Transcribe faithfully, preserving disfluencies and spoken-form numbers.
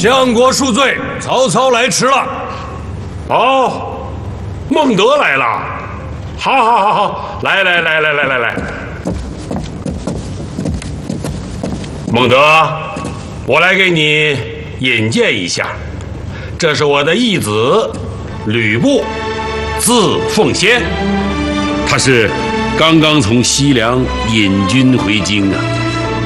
相国恕罪，曹操来迟了。 哦，孟德来了。好，好，好，好，来，来，来，来，来，来，来。孟德，我来给你引荐一下，这是我的义子吕布，字奉先，他是刚刚从西凉引军回京啊。